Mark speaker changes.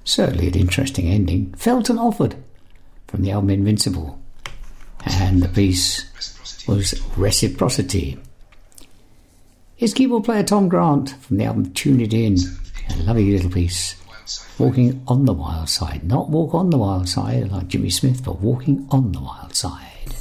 Speaker 1: Certainly an interesting ending. Felton Offered from the album Invincible. And the piece was Reciprocity. Here's keyboard player Tom Grant from the album Tune It In. A lovely little piece. Walking on the Wild Side. Not Walk on the Wild Side like Jimmy Smith, but Walking on the Wild Side.